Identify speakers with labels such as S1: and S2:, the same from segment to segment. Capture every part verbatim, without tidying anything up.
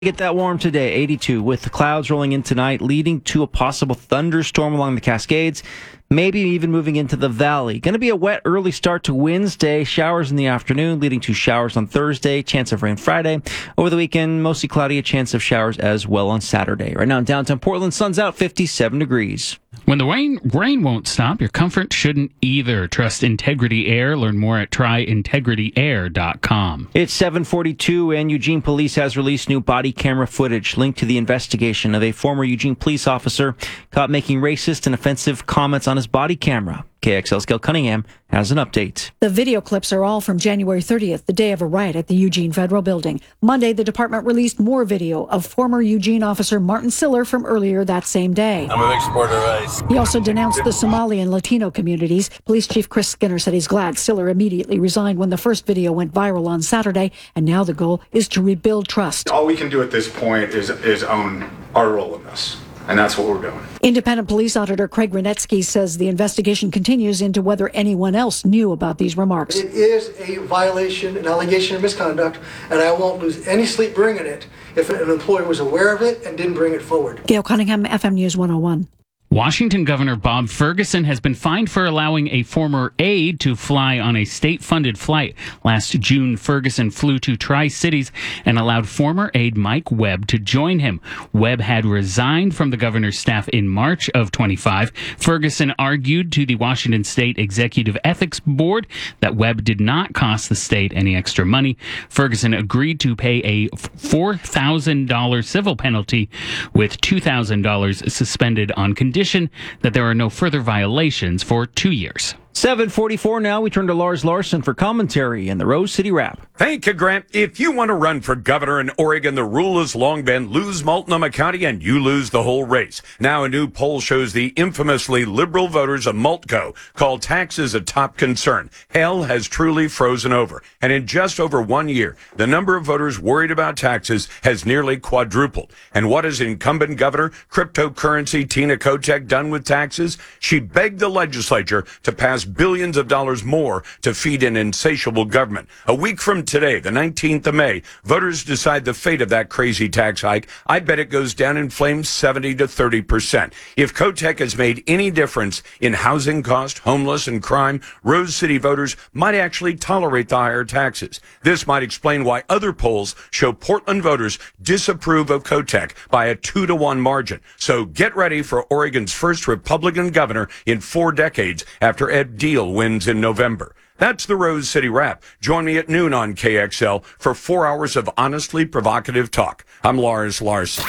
S1: Get that warm today, eighty-two, with the clouds rolling in tonight, leading to a possible thunderstorm along the Cascades, maybe even moving into the valley. Going to be a wet early start to Wednesday, showers in the afternoon, leading to showers on Thursday, chance of rain Friday. Over the weekend, mostly cloudy, a chance of showers as well on Saturday. Right now in downtown Portland, sun's out, fifty-seven degrees.
S2: When the rain, rain won't stop, your comfort shouldn't either. Trust Integrity Air. Learn more at try integrity air dot com.
S1: It's seven forty-two, and Eugene Police has released new body camera footage linked to the investigation of a former Eugene police officer caught making racist and offensive comments on his body camera. K X L's Gail Cunningham has an update.
S3: The video clips are all from January thirtieth, the day of a riot at the Eugene Federal Building. Monday, the department released more video of former Eugene officer Martin Siller from earlier that same day.
S4: I'm a big supporter of ICE.
S3: He also denounced the Somali and Latino communities. Police Chief Chris Skinner said he's glad Siller immediately resigned when the first video went viral on Saturday, and now the goal is to rebuild trust.
S5: All we can do at this point is, is own our role in this. And that's what we're doing.
S3: Independent police auditor Craig Renetsky says the investigation continues into whether anyone else knew about these remarks.
S6: It is a violation, an allegation of misconduct, and I won't lose any sleep bringing it if an employer was aware of it and didn't bring it forward.
S3: Gail Cunningham, F M News one oh one.
S2: Washington Governor Bob Ferguson has been fined for allowing a former aide to fly on a state-funded flight. Last June, Ferguson flew to Tri-Cities and allowed former aide Mike Webb to join him. Webb had resigned from the governor's staff in March of twenty-five. Ferguson argued to the Washington State Executive Ethics Board that Webb did not cost the state any extra money. Ferguson agreed to pay a four thousand dollars civil penalty with two thousand dollars suspended on condition that there are no further violations for two years.
S1: seven forty-four now. We turn to Lars Larson for commentary in the Rose City Wrap.
S7: Thank you, Grant. If you want to run for governor in Oregon, the rule has long been lose Multnomah County and you lose the whole race. Now a new poll shows the infamously liberal voters of Multco call taxes a top concern. Hell has truly frozen over. And in just over one year, the number of voters worried about taxes has nearly quadrupled. And what has incumbent governor, cryptocurrency Tina Kotek done with taxes? She begged the legislature to pass billions of dollars more to feed an insatiable government. A week from today, the nineteenth of May, voters decide the fate of that crazy tax hike. I bet it goes down in flames seventy to thirty percent. If Kotek has made any difference in housing cost, homeless, and crime, Rose City voters might actually tolerate the higher taxes. This might explain why other polls show Portland voters disapprove of Kotek by a two to one margin. So get ready for Oregon's first Republican governor in four decades after Ed Deal wins in November. That's the Rose City Wrap. Join me at noon on K X L for four hours of honestly provocative talk. I'm Lars Larson.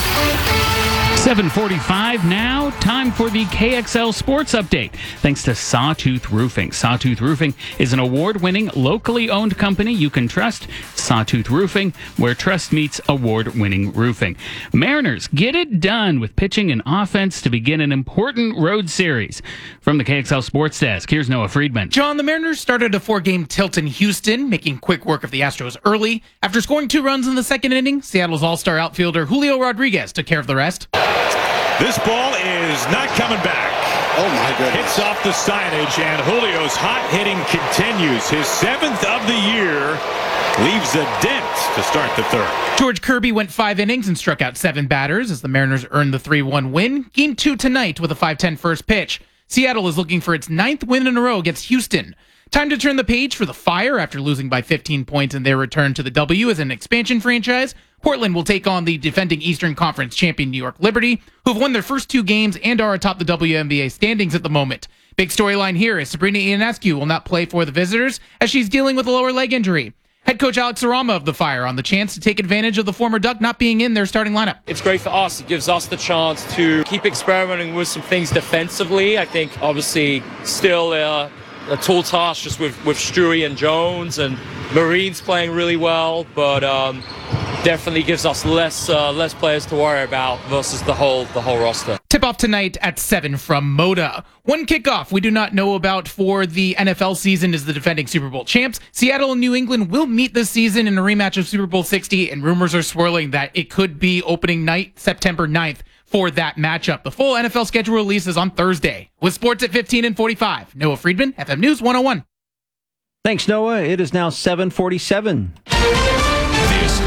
S2: seven forty-five now, time for the K X L Sports Update. Thanks to Sawtooth Roofing. Sawtooth Roofing is an award-winning, locally owned company you can trust. Sawtooth Roofing, where trust meets award-winning roofing. Mariners get it done with pitching and offense to begin an important road series. From the K X L Sports Desk, here's Noah Friedman.
S8: John, the Mariners started a four-game tilt in Houston, making quick work of the Astros early. After scoring two runs in the second inning, Seattle's all-star outfielder Julio Rodriguez took care of the rest.
S9: This ball is not coming back.
S10: Oh, my goodness.
S9: Hits off the signage, and Julio's hot hitting continues. His seventh of the year leaves a dent to start the third.
S8: George Kirby went five innings and struck out seven batters as the Mariners earned the three one win. Game two tonight with a five ten first pitch. Seattle is looking for its ninth win in a row against Houston. Time to turn the page for the Fire after losing by fifteen points in their return to the W as an expansion franchise. Portland will take on the defending Eastern Conference champion New York Liberty, who've won their first two games and are atop the W N B A standings at the moment. Big storyline here is Sabrina Ionescu will not play for the visitors as she's dealing with a lower leg injury. Head coach Alex Arama of the Fire on the chance to take advantage of the former Duck not being in their starting lineup.
S11: It's great for us. It gives us the chance to keep experimenting with some things defensively. I think obviously still uh, a tall task just with, with Stewie and Jones, and Marines playing really well, but um, definitely gives us less uh, less players to worry about versus the whole the whole roster.
S8: Tip-off tonight at seven from Moda. One kickoff we do not know about for the N F L season is the defending Super Bowl champs. Seattle and New England will meet this season in a rematch of Super Bowl sixty, and rumors are swirling that it could be opening night, September ninth, for that matchup. The full N F L schedule release is on Thursday. With sports at fifteen and forty-five, Noah Friedman, F M News one oh one.
S1: Thanks, Noah. It is now seven forty-seven.
S9: This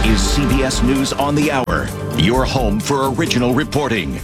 S4: is C B S News on the Hour, your home for original reporting.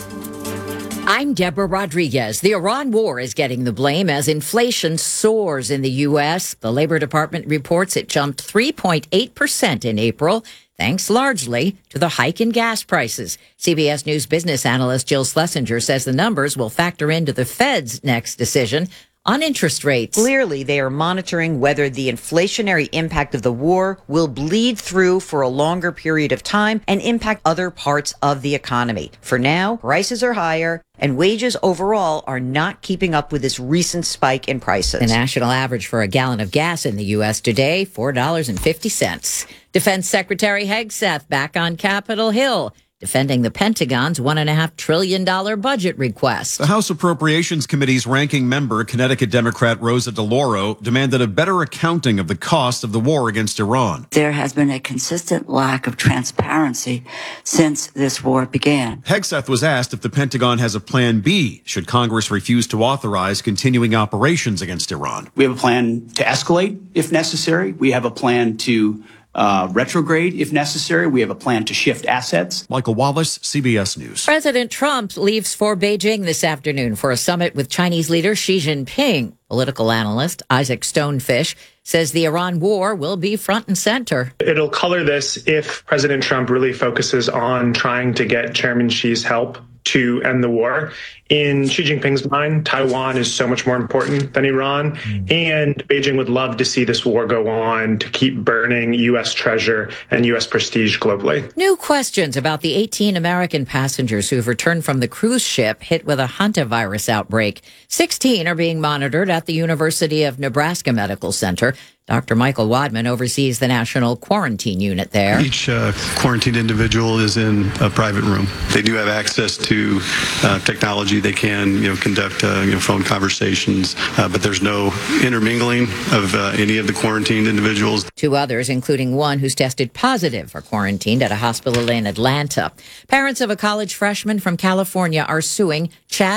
S10: I'm Deborah Rodriguez. The Iran war is getting the blame as inflation soars in the U S. The Labor Department reports it jumped three point eight percent in April, thanks largely to the hike in gas prices. C B S News business analyst Jill Schlesinger says the numbers will factor into the Fed's next decision on interest rates.
S12: Clearly, they are monitoring whether the inflationary impact of the war will bleed through for a longer period of time and impact other parts of the economy. For now, prices are higher and wages overall are not keeping up with this recent spike in prices.
S10: The national average for a gallon of gas in the U S today, four dollars and fifty cents. Defense Secretary Hegseth back on Capitol Hill, defending the Pentagon's one point five trillion dollars budget request.
S13: The House Appropriations Committee's ranking member, Connecticut Democrat Rosa DeLauro, demanded a better accounting of the cost of the war against Iran.
S14: There has been a consistent lack of transparency since this war began.
S13: Hegseth was asked if the Pentagon has a plan B should Congress refuse to authorize continuing operations against Iran.
S15: We have a plan to escalate if necessary. We have a plan to Uh, retrograde if necessary. We have a plan to shift assets.
S13: Michael Wallace, C B S News.
S10: President Trump leaves for Beijing this afternoon for a summit with Chinese leader Xi Jinping. Political analyst Isaac Stonefish says the Iran war will be front and center.
S16: It'll color this if President Trump really focuses on trying to get Chairman Xi's help to end the war. In Xi Jinping's mind, Taiwan is so much more important than Iran, mm. and Beijing would love to see this war go on to keep burning U S treasure and U S prestige globally.
S10: New questions about the eighteen American passengers who've returned from the cruise ship hit with a hantavirus outbreak. sixteen are being monitored at the University of Nebraska Medical Center. Doctor Michael Wadman oversees the national quarantine unit there.
S17: Each uh, quarantined individual is in a private room. They do have access to uh, technology. They can, you know, conduct uh, you know, phone conversations, uh, but there's no intermingling of uh, any of the quarantined individuals.
S10: Two others, including one who's tested positive, are quarantined at a hospital in Atlanta. Parents of a college freshman from California are suing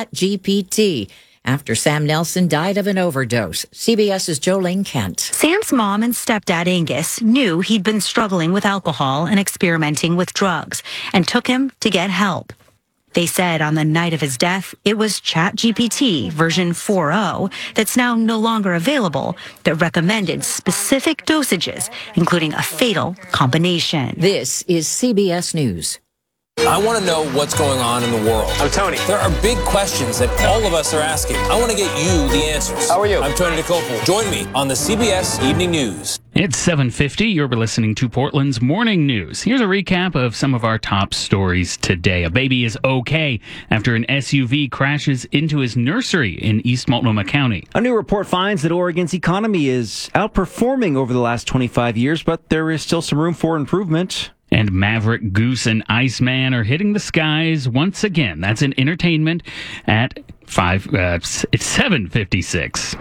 S10: ChatGPT after Sam Nelson died of an overdose. CBS's Jolene Kent.
S18: Sam's mom and stepdad Angus knew he'd been struggling with alcohol and experimenting with drugs and took him to get help. They said on the night of his death, it was ChatGPT version four point oh that's now no longer available that recommended specific dosages, including a fatal combination.
S10: This is C B S News.
S19: I want to know what's going on in the world.
S20: I'm Tony.
S19: There are big questions that all of us are asking. I want to get you the answers.
S20: How are you?
S19: I'm Tony DeCopel. Join me on the C B S Evening News.
S2: It's seven fifty. You're listening to Portland's Morning News. Here's a recap of some of our top stories today. A baby is okay after an S U V crashes into his nursery in East Multnomah County.
S1: A new report finds that Oregon's economy is outperforming over the last twenty-five years, but there is still some room for improvement.
S2: And Maverick, Goose, and Iceman are hitting the skies once again. That's in entertainment at five. Uh, it's seven fifty-six.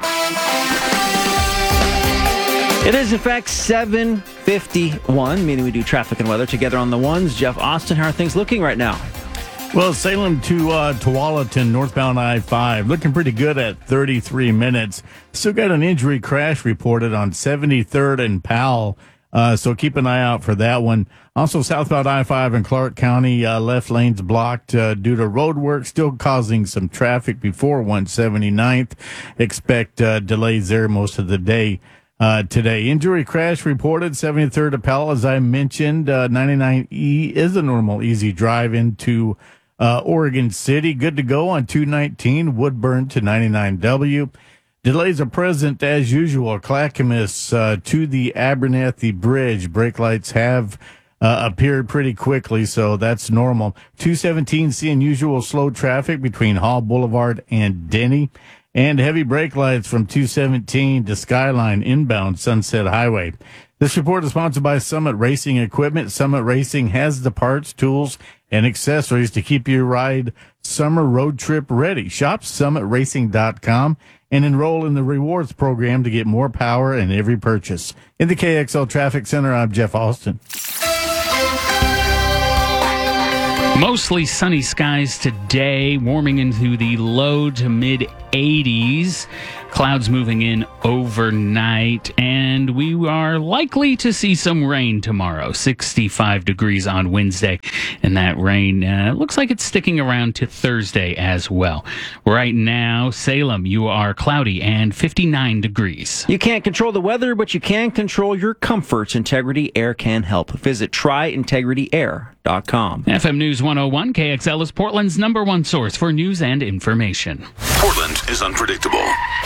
S1: It is, in fact, seven fifty-one, meaning we do traffic and weather together on the ones. Jeff Austin, how are things looking right now?
S21: Well, Salem to uh, Tualatin, northbound I five, looking pretty good at thirty-three minutes. Still got an injury crash reported on seventy-third and Powell. Uh, so keep an eye out for that one. Also, southbound I five in Clark County, uh, left lanes blocked uh, due to road work, still causing some traffic before one seventy-ninth. Expect uh, delays there most of the day uh, today. Injury crash reported, seventy-third Appel, as I mentioned. Uh, ninety-nine E is a normal easy drive into uh, Oregon City. Good to go on two nineteen, Woodburn to ninety-nine W. Delays are present as usual. Clackamas uh, to the Abernathy Bridge. Brake lights have uh, appeared pretty quickly, so that's normal. two seventeen seeing usual slow traffic between Hall Boulevard and Denny. And heavy brake lights from two seventeen to Skyline inbound Sunset Highway. This report is sponsored by Summit Racing Equipment. Summit Racing has the parts, tools, and accessories to keep your ride summer road trip ready. Shop summit racing dot com and enroll in the rewards program to get more power in every purchase. In the K X L Traffic Center, I'm Jeff Austin.
S2: Mostly sunny skies today, warming into the low to mid eighties. Clouds moving in overnight, and we are likely to see some rain tomorrow. sixty-five degrees on Wednesday, and that rain uh, looks like it's sticking around to Thursday as well. Right now, Salem, you are cloudy and fifty-nine degrees.
S1: You can't control the weather, but you can control your comforts. Integrity Air can help. Visit try integrity air dot com.
S2: F M News one oh one, K X L is Portland's number one source for news and information.
S20: Portland is unpredictable.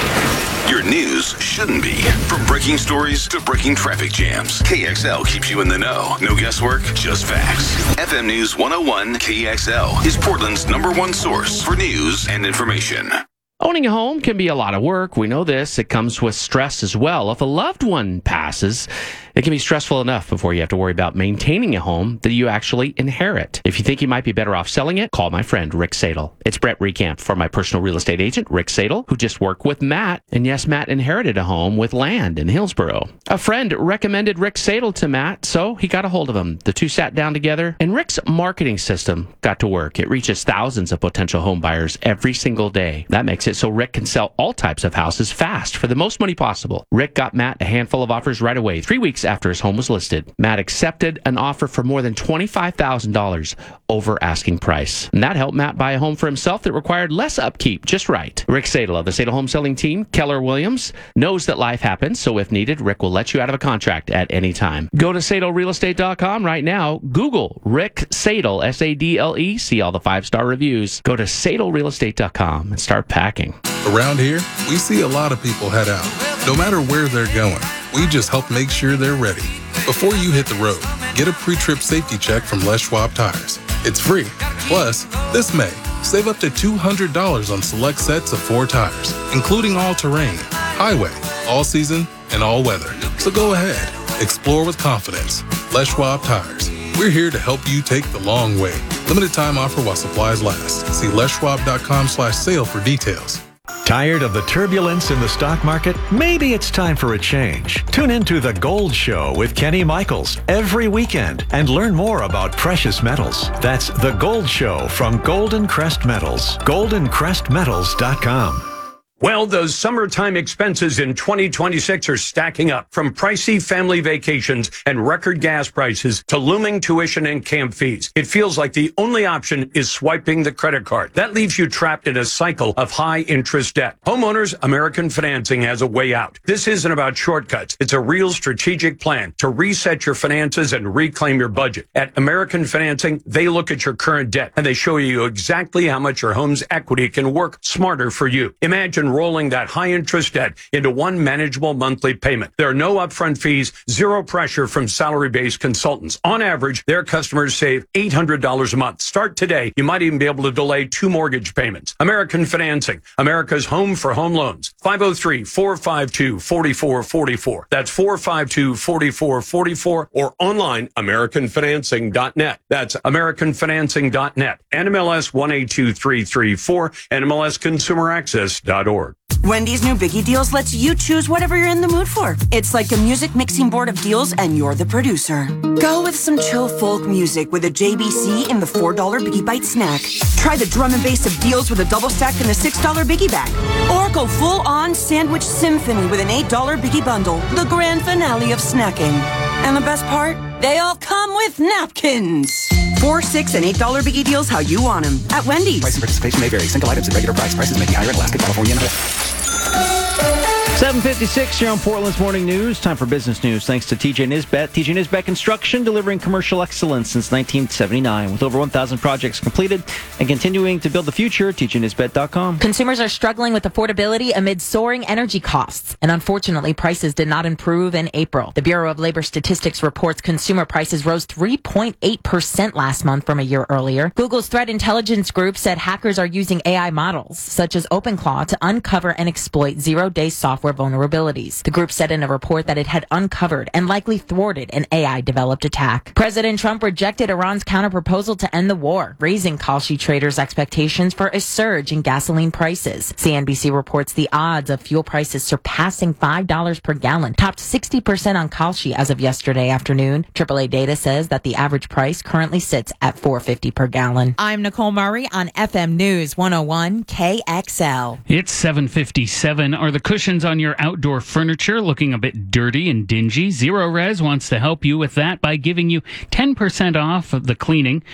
S20: Your news shouldn't be. From breaking stories to breaking traffic jams, K X L keeps you in the know. No guesswork, just facts. F M News one oh one K X L is Portland's number one source for news and information.
S22: Owning a home can be a lot of work. We know this. It comes with stress as well. If a loved one passes, it can be stressful enough before you have to worry about maintaining a home that you actually inherit. If you think you might be better off selling it, call my friend Rick Sadel. It's Brett Recamp for my personal real estate agent, Rick Sadel, who just worked with Matt. And yes, Matt inherited a home with land in Hillsboro. A friend recommended Rick Sadel to Matt, so he got a hold of him. The two sat down together, and Rick's marketing system got to work. It reaches thousands of potential home buyers every single day. That makes it so Rick can sell all types of houses fast for the most money possible. Rick got Matt a handful of offers right away, three weeks after his home was listed. Matt accepted an offer for more than twenty-five thousand dollars over asking price. And that helped Matt buy a home for himself that required less upkeep, just right. Rick Sadel of the Sadel Home Selling Team, Keller Williams, knows that life happens, so if needed, Rick will let you out of a contract at any time. Go to sadel real estate dot com right now. Google Rick Sadel, S A D L E, see all the five-star reviews. Go to sadel real estate dot com and start packing.
S23: Around here, we see a lot of people head out. No matter where they're going, we just help make sure they're ready. Before you hit the road, get a pre-trip safety check from Les Schwab Tires. It's free. Plus, this May, save up to two hundred dollars on select sets of four tires, including all-terrain, highway, all-season, and all-weather. So go ahead, explore with confidence. Les Schwab Tires. We're here to help you take the long way. Limited time offer while supplies last. See les schwab dot com slash sale for details.
S24: Tired of the turbulence in the stock market? Maybe it's time for a change. Tune into The Gold Show with Kenny Michaels every weekend and learn more about precious metals. That's The Gold Show from Golden Crest Metals. golden crest metals dot com.
S7: Well, those summertime expenses in twenty twenty-six are stacking up, from pricey family vacations and record gas prices to looming tuition and camp fees. It feels like the only option is swiping the credit card. That leaves you trapped in a cycle of high interest debt. Homeowners American Financing has a way out. This isn't about shortcuts. It's a real strategic plan to reset your finances and reclaim your budget. At American Financing, they look at your current debt and they show you exactly how much your home's equity can work smarter for you. Imagine rolling that high interest debt into one manageable monthly payment. There are no upfront fees, zero pressure from salary-based consultants. On average, their customers save eight hundred dollars a month. Start today. You might even be able to delay two mortgage payments. American Financing, America's home for home loans. five oh three, four five two, four four four four. That's four five two, four four four four, or online, american financing dot net. That's american financing dot net. N M L S one eight two three three four, N M L S consumer access dot org.
S25: Wendy's new Biggie Deals lets you choose whatever you're in the mood for. It's like a music mixing board of deals, and you're the producer. Go with some chill folk music with a J B C in the four dollar Biggie Bite snack. Try the drum and bass of deals with a double stack in the six dollar Biggie bag. Or go full-on sandwich symphony with an eight dollar Biggie bundle. The grand finale of snacking. And the best part? They all come with napkins. Four, six, and eight dollar Biggie Deals how you want them. At Wendy's.
S26: Price and participation may vary. Single items at regular price. Prices may be higher in Alaska, California, and
S1: seven fifty-six here on Portland's Morning News. Time for business news. Thanks to T J Nisbet. T J Nisbet Construction, delivering commercial excellence since nineteen seventy-nine. With over one thousand projects completed and continuing to build the future, T J Nisbet dot com.
S27: Consumers are struggling with affordability amid soaring energy costs. And unfortunately, prices did not improve in April. The Bureau of Labor Statistics reports consumer prices rose three point eight percent last month from a year earlier. Google's threat intelligence group said hackers are using A I models, such as OpenClaw, to uncover and exploit zero-day software vulnerabilities. The group said in a report that it had uncovered and likely thwarted an A I-developed attack. President Trump rejected Iran's counterproposal to end the war, raising Kalshi traders' expectations for a surge in gasoline prices. C N B C reports the odds of fuel prices surpassing five dollars per gallon topped sixty percent on Kalshi as of yesterday afternoon. triple A data says that the average price currently sits at four dollars and fifty cents per gallon. I'm Nicole Murray on F M News one oh one K X L.
S2: It's seven fifty-seven. Are the cushions on your outdoor furniture looking a bit dirty and dingy? Zero Res wants to help you with that by giving you ten percent off of the cleaning